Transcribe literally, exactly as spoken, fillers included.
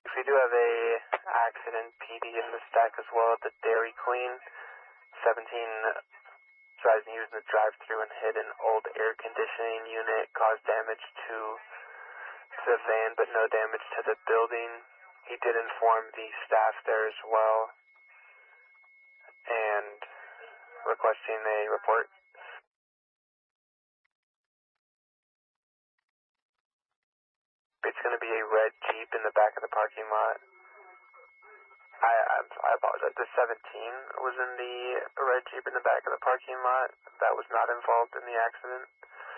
We do have a accident P D in the stack as well at the Dairy Queen. seventeen driving using the drive-through and hit an old air conditioning unit, caused damage to the van but no damage to the building. He did inform the staff there as well and requesting a report. It's going to be a red Jeep in the back of the parking lot. I, I, I apologize. The seventeen was in the red Jeep in the back of the parking lot. That was not involved in the accident.